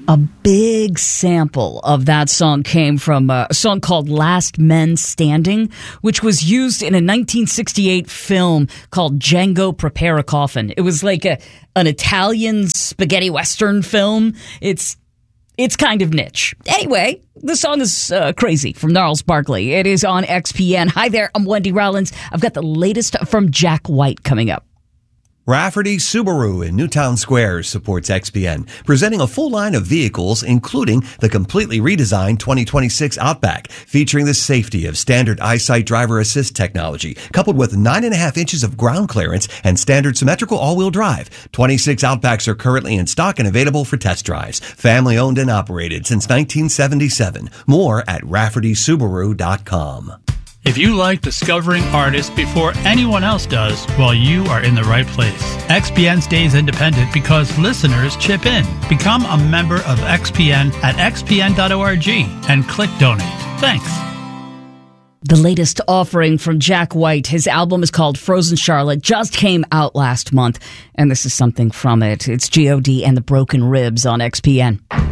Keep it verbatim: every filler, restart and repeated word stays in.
A big sample of that song came from a song called Last Men Standing, which was used in a nineteen sixty-eight film called Django Prepare a Coffin. It was like a an Italian spaghetti western film. It's it's kind of niche. Anyway, the song is uh, Crazy from Gnarls Barkley. It is on X P N. Hi there, I'm Wendy Rollins. I've got the latest from Jack White coming up. Rafferty Subaru in Newtown Square supports X P N, presenting a full line of vehicles, including the completely redesigned twenty twenty-six Outback, featuring the safety of standard EyeSight driver assist technology, coupled with nine and a half inches of ground clearance and standard symmetrical all-wheel drive. twenty-six Outbacks are currently in stock and available for test drives. Family owned and operated since nineteen seventy-seven. More at rafferty subaru dot com. If you like discovering artists before anyone else does, well, you are in the right place. X P N stays independent because listeners chip in. Become a member of X P N at x p n dot org and click donate. Thanks. The latest offering from Jack White. His album is called Frozen Charlotte, just came out last month, and this is something from it. It's G O D and the Broken Ribs on X P N.